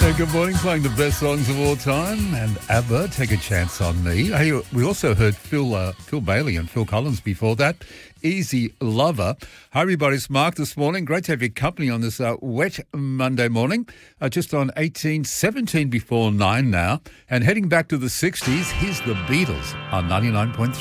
Good morning, playing the best songs of all time, and ABBA, Take a Chance on Me. Hey, we also heard Phil Bailey and Phil Collins before that, Easy Lover. Hi everybody, it's Mark this morning. Great to have your company on this wet Monday morning. Just on 17 before 9 now, and heading back to the 60s, here's the Beatles on 99.3.